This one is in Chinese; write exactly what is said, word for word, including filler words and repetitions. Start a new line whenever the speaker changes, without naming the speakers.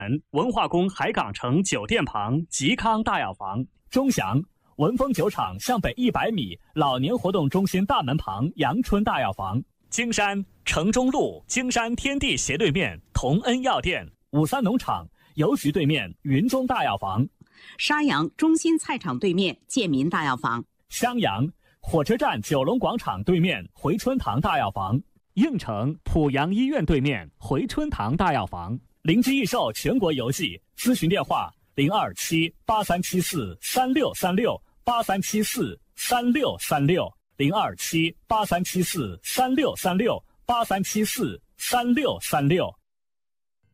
文化宫海港城酒店旁吉康大药房。钟祥，文峰酒厂向北一百米老年活动中心大门旁阳春大药房。金山，城中路金山天地斜对面同恩药店。五三农场邮局对面云中大药房。
沙阳，中心菜场对面建民大药房。
襄阳，火车站九龙广场对面回春堂大药房。应城，濮阳医院对面回春堂大药房。灵机益寿全国邮寄，咨询电话零二七八三七四三六三六八三七四三六三六零二七八三七四三六三六八三七四三六三六。